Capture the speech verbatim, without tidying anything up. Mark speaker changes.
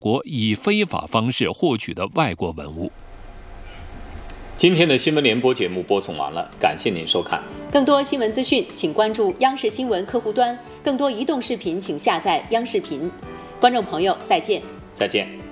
Speaker 1: 国以非法方式获取的外国文物。
Speaker 2: 今天的新闻联播节目播送完了，感谢您收看。
Speaker 3: 更多新闻资讯，请关注央视新闻客户端；更多移动视频，请下载央视频。观众朋友，再见。
Speaker 2: 再见。